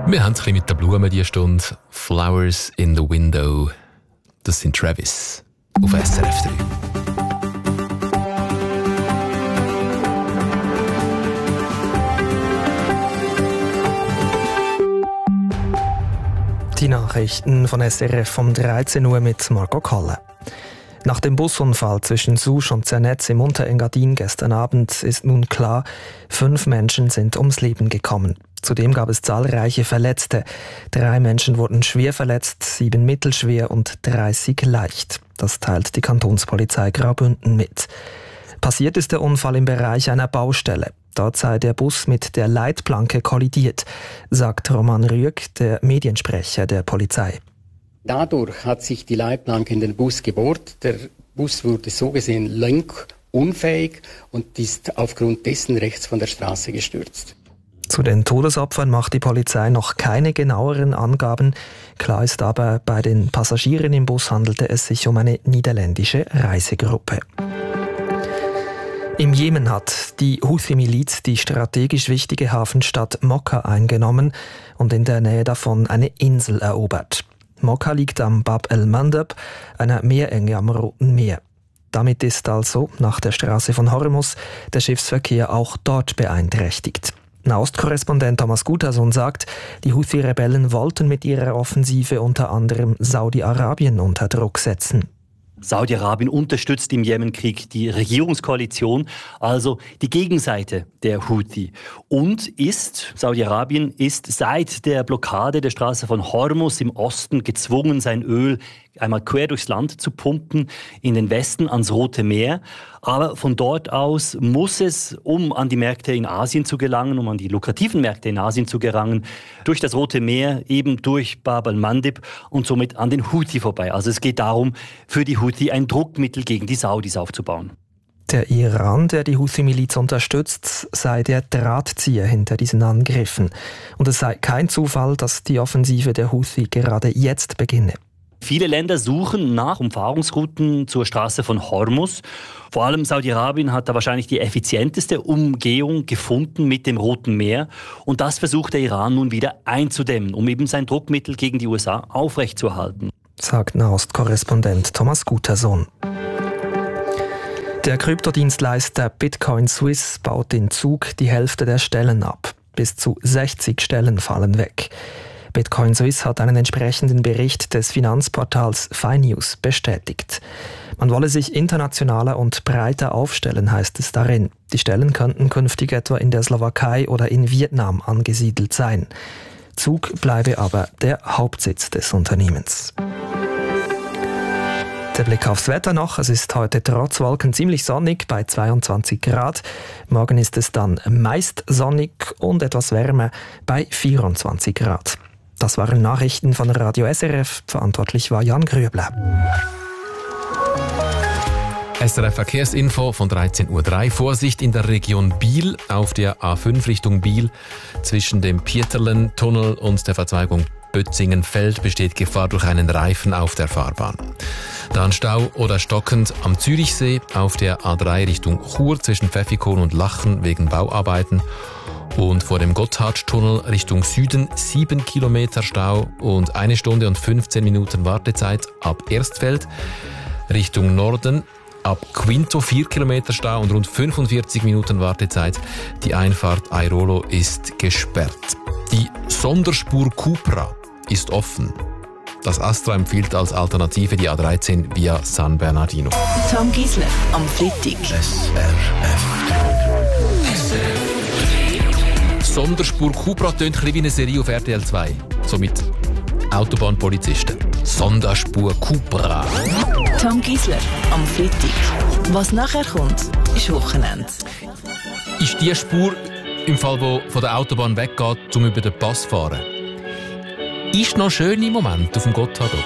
Wir haben es ein bisschen mit der Blume diese Stunde. Flowers in the Window. Das sind Travis auf SRF 3. Die Nachrichten von SRF vom 13 Uhr mit Marco Kalle. Nach dem Busunfall zwischen Susch und Zernetz im Unterengadin gestern Abend ist nun klar, 5 Menschen sind ums Leben gekommen. Zudem gab es zahlreiche Verletzte. 3 Menschen wurden schwer verletzt, 7 mittelschwer und 30 leicht. Das teilt die Kantonspolizei Graubünden mit. Passiert ist der Unfall im Bereich einer Baustelle. Dort sei der Bus mit der Leitplanke kollidiert, sagt Roman Rüegg, der Mediensprecher der Polizei. Dadurch hat sich die Leitplanke in den Bus gebohrt. Der Bus wurde so gesehen lenkunfähig und ist aufgrund dessen rechts von der Straße gestürzt. Zu den Todesopfern macht die Polizei noch keine genaueren Angaben. Klar ist aber, bei den Passagieren im Bus handelte es sich um eine niederländische Reisegruppe. Im Jemen hat die Houthi-Miliz die strategisch wichtige Hafenstadt Mokka eingenommen und in der Nähe davon eine Insel erobert. Mokka liegt am Bab el-Mandab, einer Meerenge am Roten Meer. Damit ist also, nach der Straße von Hormuz, der Schiffsverkehr auch dort beeinträchtigt. Nahostkorrespondent Thomas Gutersohn sagt, die Houthi-Rebellen wollten mit ihrer Offensive unter anderem Saudi-Arabien unter Druck setzen. Saudi-Arabien unterstützt im Jemenkrieg die Regierungskoalition, also die Gegenseite der Houthi. Und Saudi-Arabien ist seit der Blockade der Straße von Hormuz im Osten gezwungen, sein Öl einmal quer durchs Land zu pumpen, in den Westen ans Rote Meer. Aber von dort aus muss es, um an die Märkte in Asien zu gelangen, um an die lukrativen Märkte in Asien zu gelangen, durch das Rote Meer, eben durch Bab el-Mandeb und somit an den Houthi vorbei. Also es geht darum, für die Houthi ein Druckmittel gegen die Saudis aufzubauen. Der Iran, der die Houthi-Miliz unterstützt, sei der Drahtzieher hinter diesen Angriffen. Und es sei kein Zufall, dass die Offensive der Houthi gerade jetzt beginne. Viele Länder suchen nach Umfahrungsrouten zur Straße von Hormuz. Vor allem Saudi-Arabien hat da wahrscheinlich die effizienteste Umgehung gefunden mit dem Roten Meer. Und das versucht der Iran nun wieder einzudämmen, um eben sein Druckmittel gegen die USA aufrechtzuerhalten. Sagt Nahostkorrespondent Thomas Gutersohn. Der Kryptodienstleister Bitcoin Suisse baut in Zug die Hälfte der Stellen ab. Bis zu 60 Stellen fallen weg. Bitcoin Suisse hat einen entsprechenden Bericht des Finanzportals Finews bestätigt. Man wolle sich internationaler und breiter aufstellen, heißt es darin. Die Stellen könnten künftig etwa in der Slowakei oder in Vietnam angesiedelt sein. Zug bleibe aber der Hauptsitz des Unternehmens. Der Blick aufs Wetter noch. Es ist heute trotz Wolken ziemlich sonnig bei 22 Grad. Morgen ist es dann meist sonnig und etwas wärmer bei 24 Grad. Das waren Nachrichten von Radio SRF. Verantwortlich war Jan Grübler. SRF Verkehrsinfo von 13.03 Uhr. Vorsicht in der Region Biel auf der A5 Richtung Biel. Zwischen dem Pieterlen-Tunnel und der Verzweigung Bötzingenfeld besteht Gefahr durch einen Reifen auf der Fahrbahn. Dann Stau oder stockend am Zürichsee auf der A3 Richtung Chur zwischen Pfäffikon und Lachen wegen Bauarbeiten. Und vor dem Gotthardtunnel Richtung Süden 7 Kilometer Stau und 1 Stunde und 15 Minuten Wartezeit ab Erstfeld. Richtung Norden ab Quinto 4 Kilometer Stau und rund 45 Minuten Wartezeit. Die Einfahrt Airolo ist gesperrt. Die Sonderspur Cupra ist offen. Das Astra empfiehlt als Alternative die A13 via San Bernardino. Tom Gisler am Freitag. Sonderspur Cupra tönt ein bisschen wie eine Serie auf RTL 2. So mit Autobahnpolizisten. Sonderspur Cupra. Tom Gisler am Freitag. Was nachher kommt, ist Wochenende. Ist die Spur im Fall, wo von der Autobahn weggeht, um über den Pass zu fahren? Ist noch schön im Moment auf dem Gotthard.